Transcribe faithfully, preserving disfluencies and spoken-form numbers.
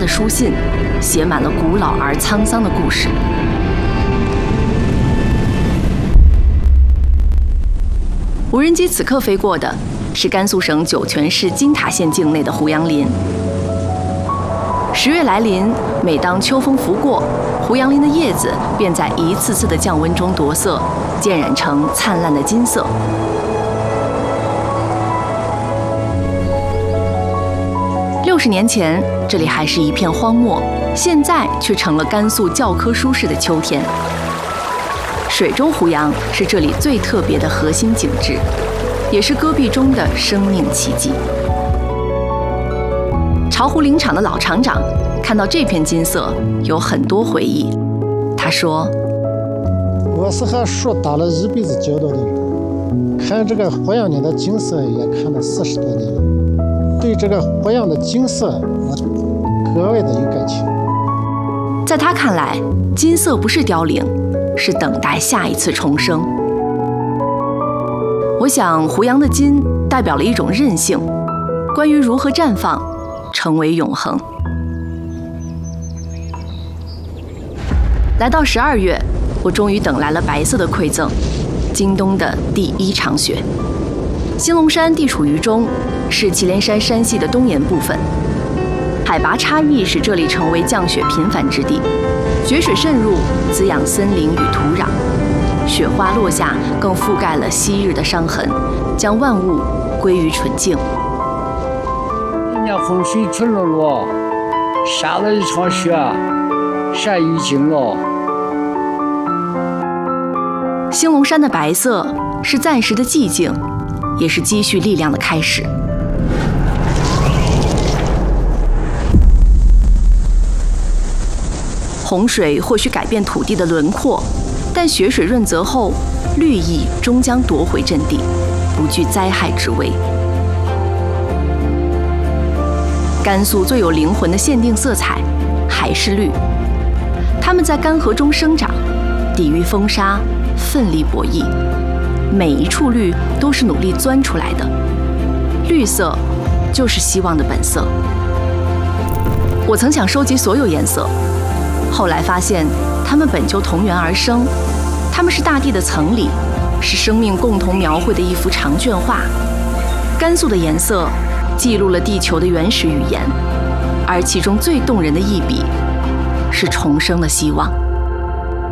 书信，写满了古老而沧桑的故事。无人机此刻飞过的是甘肃省酒泉市金塔县境内的胡杨林。十月来临，每当秋风拂过，胡杨林的叶子便在一次次的降温中夺色，渐染成灿烂的金色。六十年前，这里还是一片荒漠，现在却成了甘肃教科书式的秋天。水中胡杨是这里最特别的核心景致，也是戈壁中的生命奇迹。巢湖林场的老厂长看到这片金色，有很多回忆。他说：“ 我是和树打了一辈子交道的人，看这个胡杨林的景色也看了四十多年了，对这个胡杨的景色我格外的有感情。” 在他看来，金色不是凋零，是等待下一次重生。我想，胡杨的金代表了一种韧性，关于如何绽放，成为永恒。来到十二月，我终于等来了白色的馈赠——今冬的第一场雪。兴隆山地处于中，是祁连山山系的东沿部分。海拔差异使这里成为降雪频繁之地，雪水渗入，滋养森林与土壤。雪花落下，更覆盖了昔日的伤痕，将万物归于纯净。 人家洪水出了落，下了一场雪，晒已经了。 兴隆山的白色是暂时的寂静，也是积蓄力量的开始。洪水或许改变土地的轮廓，但雪水润泽后，绿意终将夺回阵地，不惧灾害之危。甘肃最有灵魂的限定色彩还是绿，它们在干涸中生长，抵御风沙，奋力博弈。每一处绿都是努力钻出来的，绿色就是希望的本色。我曾想收集所有颜色，后来发现它们本就同源而生，它们是大地的层理，是生命共同描绘的一幅长卷画。甘肃的颜色记录了地球的原始语言，而其中最动人的一笔是重生的希望。